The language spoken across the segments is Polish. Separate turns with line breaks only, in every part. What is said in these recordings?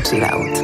chillout.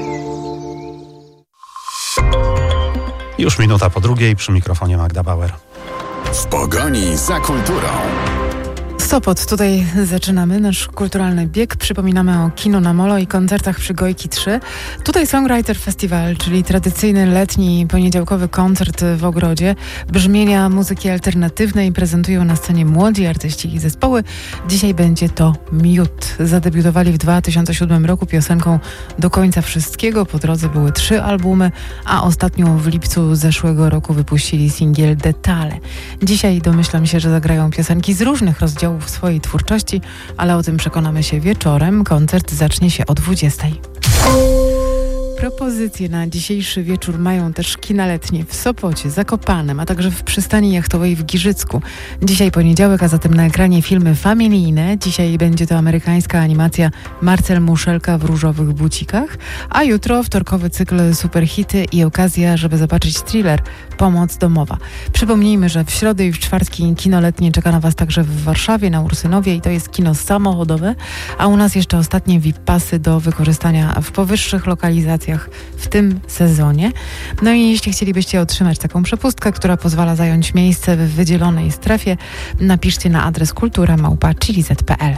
Już minuta po drugiej, przy mikrofonie Magda Bauer.
W pogoni za kulturą.
Sopot, tutaj zaczynamy nasz kulturalny bieg. Przypominamy o Kino na Molo i koncertach przy Gojki 3. Tutaj Songwriter Festival, czyli tradycyjny letni poniedziałkowy koncert w Ogrodzie. Brzmienia muzyki alternatywnej prezentują na scenie młodzi artyści i zespoły. Dzisiaj będzie to Miód. Zadebiutowali w 2007 roku piosenką Do końca wszystkiego. Po drodze były 3 albumy, a ostatnią w lipcu zeszłego roku wypuścili singiel Detale. Dzisiaj domyślam się, że zagrają piosenki z różnych rozdziałów swojej twórczości, ale o tym przekonamy się wieczorem. Koncert zacznie się o 20:00. Propozycje na dzisiejszy wieczór mają też kina letnie w Sopocie, Zakopanem, a także w przystani jachtowej w Giżycku. Dzisiaj poniedziałek, a zatem na ekranie filmy familijne. Dzisiaj będzie to amerykańska animacja Marcel Muszelka w różowych bucikach, a jutro wtorkowy cykl Superhity i okazja, żeby zobaczyć thriller Pomoc domowa. Przypomnijmy, że w środę i w czwartki kino letnie czeka na Was także w Warszawie, na Ursynowie i to jest kino samochodowe, a u nas jeszcze ostatnie VIP-pasy do wykorzystania w powyższych lokalizacjach w tym sezonie. No i jeśli chcielibyście otrzymać taką przepustkę, która pozwala zająć miejsce w wydzielonej strefie, napiszcie na adres kultura@chiliz.pl.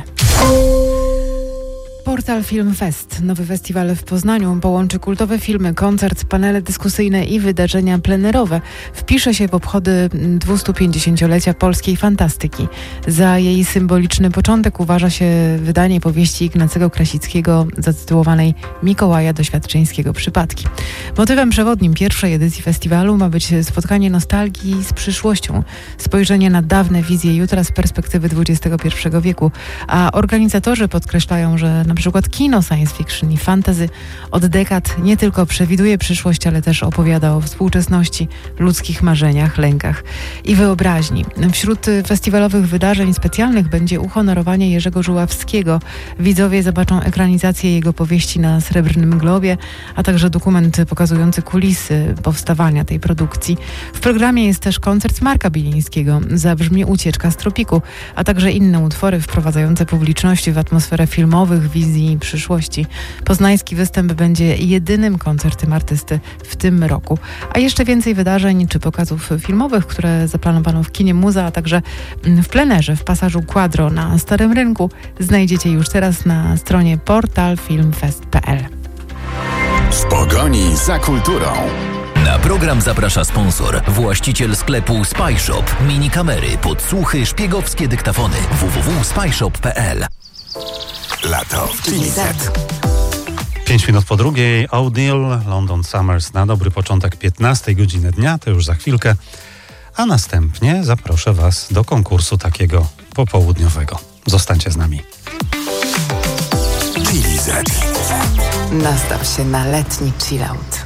Portal Film Fest, nowy festiwal w Poznaniu, połączy kultowe filmy, koncert, panele dyskusyjne i wydarzenia plenerowe. Wpisze się w obchody 250-lecia polskiej fantastyki. Za jej symboliczny początek uważa się wydanie powieści Ignacego Krasickiego zatytułowanej Mikołaja Doświadczyńskiego Przypadki. Motywem przewodnim pierwszej edycji festiwalu ma być spotkanie nostalgii z przyszłością, spojrzenie na dawne wizje jutra z perspektywy XXI wieku, a organizatorzy podkreślają, że na przykład kino science fiction i fantasy od dekad nie tylko przewiduje przyszłość, ale też opowiada o współczesności, ludzkich marzeniach, lękach i wyobraźni. Wśród festiwalowych wydarzeń specjalnych będzie uhonorowanie Jerzego Żuławskiego. Widzowie zobaczą ekranizację jego powieści na Srebrnym Globie, a także dokument pokazujący kulisy powstawania tej produkcji. W programie jest też koncert Marka Bilińskiego, zabrzmi Ucieczka z tropiku, a także inne utwory wprowadzające publiczność w atmosferę filmowych wizji przyszłości. Poznański występ będzie jedynym koncertem artysty w tym roku. A jeszcze więcej wydarzeń czy pokazów filmowych, które zaplanowano w kinie Muza, a także w plenerze w pasażu Quadro na Starym Rynku, znajdziecie już teraz na stronie portalfilmfest.pl.
W pogoni za kulturą.
Na program zaprasza sponsor, właściciel sklepu Spyshop. Mini kamery, podsłuchy, szpiegowskie dyktafony. www.spyshop.pl.
Lato w Chiliz.
5 minut po drugiej, O'Neill, London Summers na dobry początek 15 godziny dnia, to już za chwilkę, a następnie zaproszę Was do konkursu takiego popołudniowego. Zostańcie z nami.
Chiliz.
Nastaw się na letni chillout.